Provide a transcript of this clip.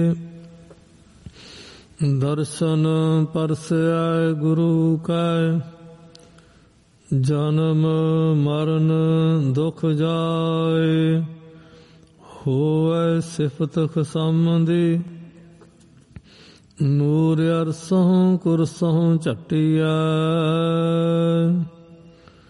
ਦਰਸ਼ਨ ਪਰਸੈ ਗੁਰੂ ਕੈ, ਜਨਮ ਮਰਨ ਦੁਖ ਜਾਏ। ਹੋਵੈ ਸਿਫਤ ਖਸਮਦੀ, ਨੂਰ ਅਰਸੋਂ ਕੁਰਸੋਂ ਝਟਿਐ।